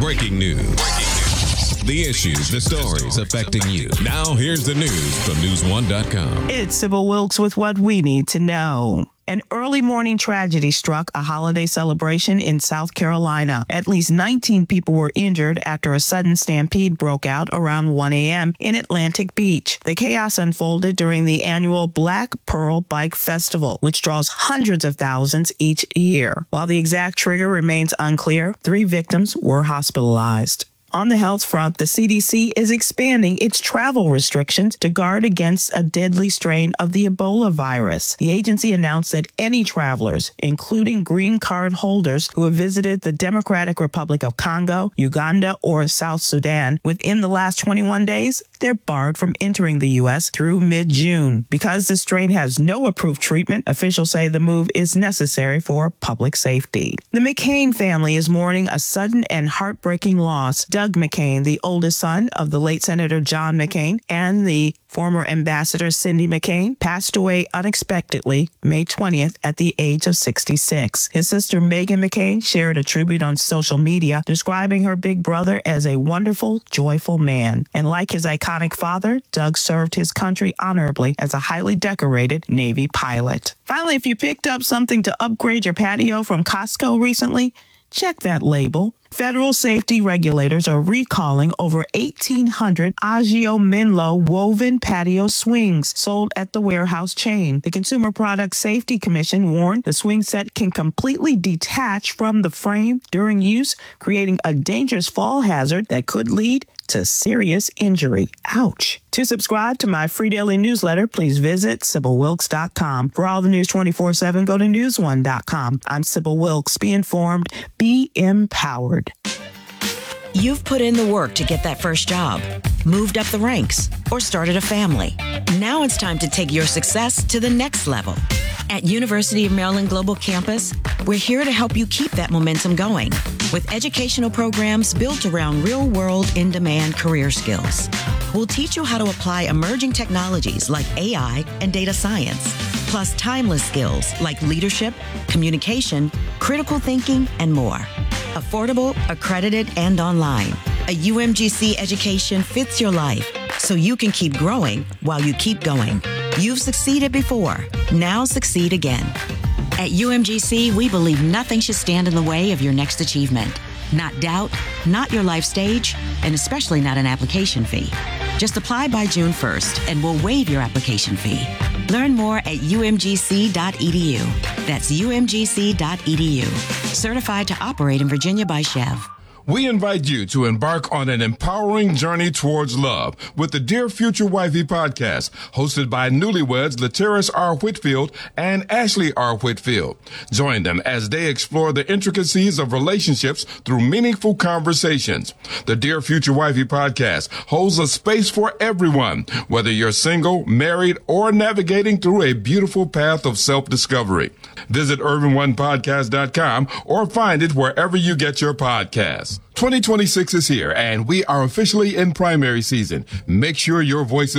Breaking news. The issues, the stories affecting you. Now here's the news from News1.com. It's Sybil Wilkes with what we need to know. An early morning tragedy struck a holiday celebration in South Carolina. At least 19 people were injured after a sudden stampede broke out around 1 a.m. in Atlantic Beach. The chaos unfolded during the annual Black Pearl Bike Festival, which draws hundreds of thousands each year. While the exact trigger remains unclear, 3 victims were hospitalized. On the health front, the CDC is expanding its travel restrictions to guard against a deadly strain of the Ebola virus. The agency announced that any travelers, including green card holders who have visited the Democratic Republic of Congo, Uganda, or South Sudan within the last 21 days, they're barred from entering the U.S. through mid-June. Because the strain has no approved treatment, officials say the move is necessary for public safety. The McCain family is mourning a sudden and heartbreaking loss. Doug McCain, the oldest son of the late Senator John McCain and the former Ambassador Cindy McCain, passed away unexpectedly May 20th at the age of 66. His sister Meghan McCain shared a tribute on social media, describing her big brother as a wonderful, joyful man. And like his iconic father, Doug served his country honorably as a highly decorated Navy pilot. Finally, if you picked up something to upgrade your patio from Costco recently, check that label. Federal safety regulators are recalling over 1,800 Agio Menlo woven patio swings sold at the warehouse chain. The Consumer Product Safety Commission warned the swing set can completely detach from the frame during use, creating a dangerous fall hazard that could lead to serious injury. Ouch. To subscribe to my free daily newsletter, please visit SybilWilkes.com. For all the news 24/7, go to News1.com. I'm Sybil Wilkes. Be informed, be empowered. You've put in the work to get that first job, moved up the ranks, or started a family. Now it's time to take your success to the next level. At University of Maryland Global Campus, we're here to help you keep that momentum going with educational programs built around real-world, in-demand career skills. We'll teach you how to apply emerging technologies like AI and data science, plus timeless skills like leadership, communication, critical thinking, and more. Affordable, accredited, and online. A UMGC education fits your life so you can keep growing while you keep going. You've succeeded before. Now succeed again. At UMGC, we believe nothing should stand in the way of your next achievement. Not doubt, not your life stage, and especially not an application fee. Just apply by June 1st and we'll waive your application fee. Learn more at umgc.edu. That's umgc.edu. Certified to operate in Virginia by Chev. We invite you to embark on an empowering journey towards love with the Dear Future Wifey podcast, hosted by newlyweds Lateris R. Whitfield and Ashley R. Whitfield. Join them as they explore the intricacies of relationships through meaningful conversations. The Dear Future Wifey podcast holds a space for everyone, whether you're single, married, or navigating through a beautiful path of self-discovery. Visit urban1podcast.com or find it wherever you get your podcasts. 2026 is here, and we are officially in primary season. Make sure your voice